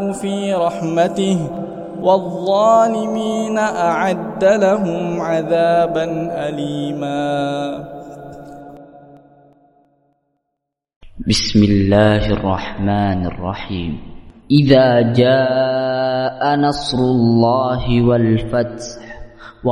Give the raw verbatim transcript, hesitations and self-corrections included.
يشاء في رحمته والظالمين أعد لهم عذابا أليما. بسم الله الرحمن الرحيم. إذا جاء نصر الله والفتح